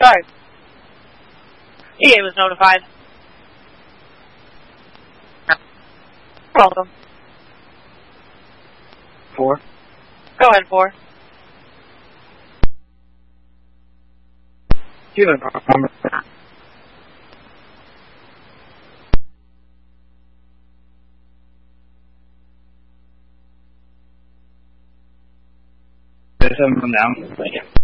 Sorry. EA was notified. Welcome. 4. Go ahead, 4. Human armor. There's someone down.